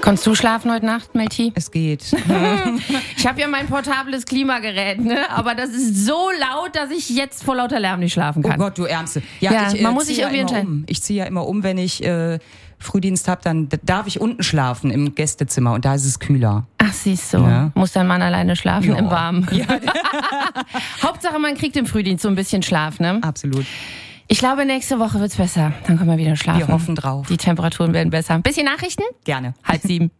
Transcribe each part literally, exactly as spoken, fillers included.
Konntest du schlafen heute Nacht, Melti? Es geht. Ich habe ja mein portables Klimagerät, ne? Aber das ist so laut, dass ich jetzt vor lauter Lärm nicht schlafen kann. Oh Gott, du Ärmste. Ja, ja ich, äh, man muss sich ja irgendwie entscheiden. Um. Ich ziehe ja immer um, wenn ich äh, Frühdienst habe, dann darf ich unten schlafen im Gästezimmer und da ist es kühler. Ach, siehst du. Ja. Muss dein Mann alleine schlafen Ja. im Warmen. Ja. Hauptsache, man kriegt im Frühdienst so ein bisschen Schlaf, ne? Absolut. Ich glaube, nächste Woche wird's besser. Dann können wir wieder schlafen. Wir hoffen drauf. Die Temperaturen werden besser. Ein bisschen Nachrichten? Gerne. Halb sieben.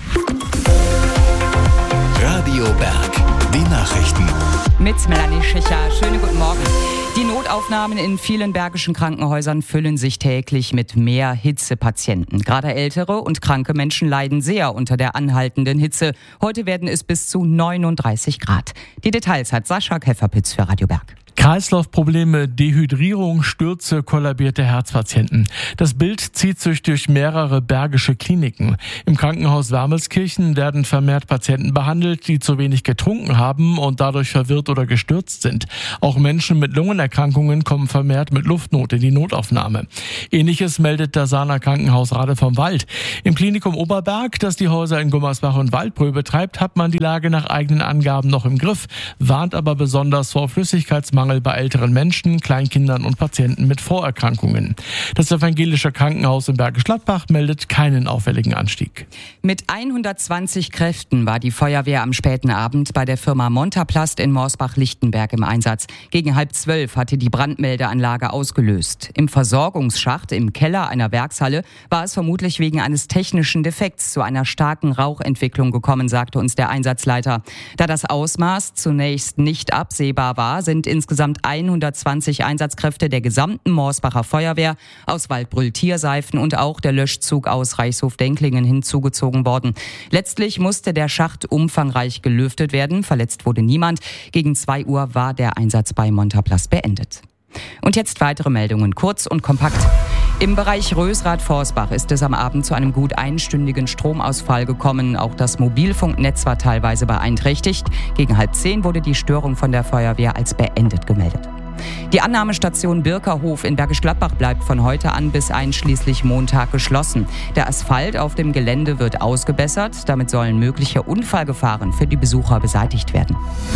Radio Berg, die Nachrichten. Mit Melanie Schicher. Schönen guten Morgen. Die Notaufnahmen in vielen bergischen Krankenhäusern füllen sich täglich mit mehr Hitzepatienten. Gerade ältere und kranke Menschen leiden sehr unter der anhaltenden Hitze. Heute werden es bis zu neununddreißig Grad. Die Details hat Sascha Käferpitz für Radio Berg. Kreislaufprobleme, Dehydrierung, Stürze, kollabierte Herzpatienten. Das Bild zieht sich durch mehrere bergische Kliniken. Im Krankenhaus Wermelskirchen werden vermehrt Patienten behandelt, die zu wenig getrunken haben und dadurch verwirrt oder gestürzt sind. Auch Menschen mit Lungenerkrankungen kommen vermehrt mit Luftnot in die Notaufnahme. Ähnliches meldet das Sahner Krankenhaus Rade vom Wald. Im Klinikum Oberberg, das die Häuser in Gummersbach und Waldbröl betreibt, hat man die Lage nach eigenen Angaben noch im Griff, warnt aber besonders vor Flüssigkeitsmangel bei älteren Menschen, Kleinkindern und Patienten mit Vorerkrankungen. Das evangelische Krankenhaus in Bergisch Gladbach meldet keinen auffälligen Anstieg. Mit hundertzwanzig Kräften war die Feuerwehr am späten Abend bei der Firma Montaplast in Morsbach-Lichtenberg im Einsatz. Gegen halb zwölf hatte die Brandmeldeanlage ausgelöst. Im Versorgungsschacht im Keller einer Werkshalle war es vermutlich wegen eines technischen Defekts zu einer starken Rauchentwicklung gekommen, sagte uns der Einsatzleiter. Da das Ausmaß zunächst nicht absehbar war, sind insgesamt hundertzwanzig Einsatzkräfte der gesamten Morsbacher Feuerwehr aus Waldbrüll Tierseifen und auch der Löschzug aus Reichshof-Denklingen hinzugezogen worden. Letztlich musste der Schacht umfangreich gelüftet werden. Verletzt wurde niemand. Gegen zwei Uhr war der Einsatz bei Montaplast beendet. Und jetzt weitere Meldungen, kurz und kompakt. Im Bereich Rösrath-Forsbach ist es am Abend zu einem gut einstündigen Stromausfall gekommen. Auch das Mobilfunknetz war teilweise beeinträchtigt. Gegen halb zehn wurde die Störung von der Feuerwehr als beendet gemeldet. Die Annahmestation Birkerhof in Bergisch Gladbach bleibt von heute an bis einschließlich Montag geschlossen. Der Asphalt auf dem Gelände wird ausgebessert. Damit sollen mögliche Unfallgefahren für die Besucher beseitigt werden.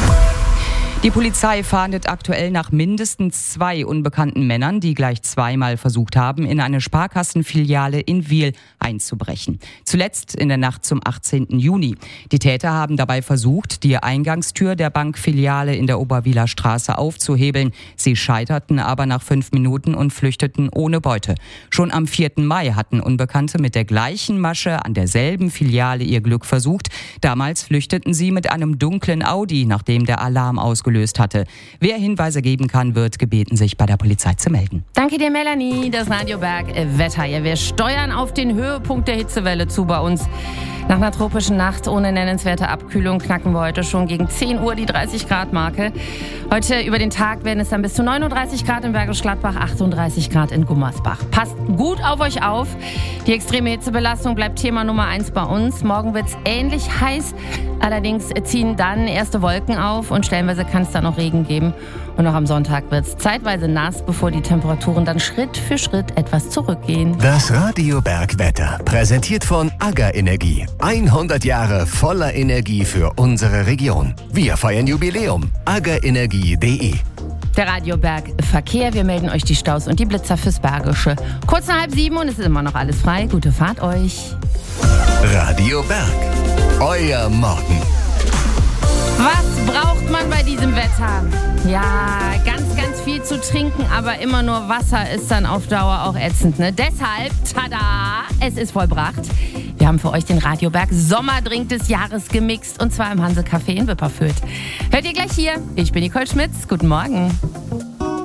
Die Polizei fahndet aktuell nach mindestens zwei unbekannten Männern, die gleich zweimal versucht haben, in eine Sparkassenfiliale in Wil einzubrechen. Zuletzt in der Nacht zum achtzehnten Juni. Die Täter haben dabei versucht, die Eingangstür der Bankfiliale in der Oberwiler Straße aufzuhebeln. Sie scheiterten aber nach fünf Minuten und flüchteten ohne Beute. Schon am vierten Mai hatten Unbekannte mit der gleichen Masche an derselben Filiale ihr Glück versucht. Damals flüchteten sie mit einem dunklen Audi, nachdem der Alarm ausgelöst hatte. Wer Hinweise geben kann, wird gebeten, sich bei der Polizei zu melden. Danke dir, Melanie. Das Radio Berg Wetter. Ja, wir steuern auf den Höhepunkt der Hitzewelle zu bei uns. Nach einer tropischen Nacht ohne nennenswerte Abkühlung knacken wir heute schon gegen zehn Uhr die dreißig Grad Marke. Heute über den Tag werden es dann bis zu neununddreißig Grad in Bergisch Gladbach, achtunddreißig Grad in Gummersbach. Passt gut auf euch auf. Die extreme Hitzebelastung bleibt Thema Nummer eins bei uns. Morgen wird es ähnlich heiß. Allerdings ziehen dann erste Wolken auf und stellenweise kann es dann noch Regen geben. Und auch am Sonntag wird es zeitweise nass, bevor die Temperaturen dann Schritt für Schritt etwas zurückgehen. Das Radio Berg Wetter, präsentiert von AGA Energie. hundert Jahre voller Energie für unsere Region. Wir feiern Jubiläum. agaenergie punkt de. Der Radio Berg Verkehr. Wir melden euch die Staus und die Blitzer fürs Bergische. Kurz nach halb sieben und es ist immer noch alles frei. Gute Fahrt euch. Radio Berg, euer Morgen. Was braucht man bei diesem Wetter? Ja, ganz, ganz viel zu trinken, aber immer nur Wasser ist dann auf Dauer auch ätzend, ne? Deshalb, tada, es ist vollbracht. Wir haben für euch den Radio Berg Sommerdrink des Jahres gemixt und zwar im Hanse Café in Wipperfürth. Hört ihr gleich hier. Ich bin Nicole Schmitz. Guten Morgen.